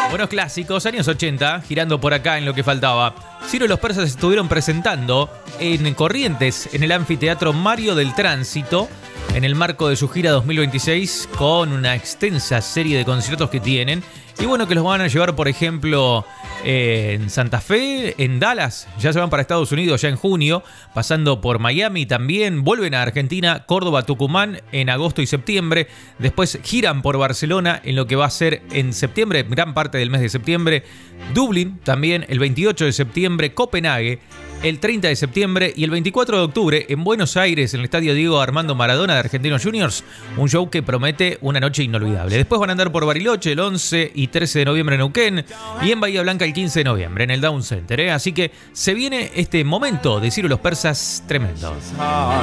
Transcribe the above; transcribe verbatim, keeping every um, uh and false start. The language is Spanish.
Buenos clásicos, años ochenta, girando por acá en lo que faltaba. Ciro y los Persas estuvieron presentando en Corrientes, en el anfiteatro Mario del Tránsito, en el marco de su gira dos mil veintiséis, con una extensa serie de conciertos que tienen. Y bueno, que los van a llevar, por ejemplo, eh, en Santa Fe, en Dallas, ya se van para Estados Unidos ya en junio, pasando por Miami también, vuelven a Argentina, Córdoba, Tucumán en agosto y septiembre, después giran por Barcelona en lo que va a ser en septiembre, gran parte del mes de septiembre, Dublín también el veintiocho de septiembre, Copenhague el treinta de septiembre y el veinticuatro de octubre en Buenos Aires, en el Estadio Diego Armando Maradona de Argentinos Juniors, un show que promete una noche inolvidable. Después van a andar por Bariloche el once y trece de noviembre en Neuquén y en Bahía Blanca el quince de noviembre en el Down Center, ¿eh? Así que se viene este momento de Ciro y los Persas tremendo.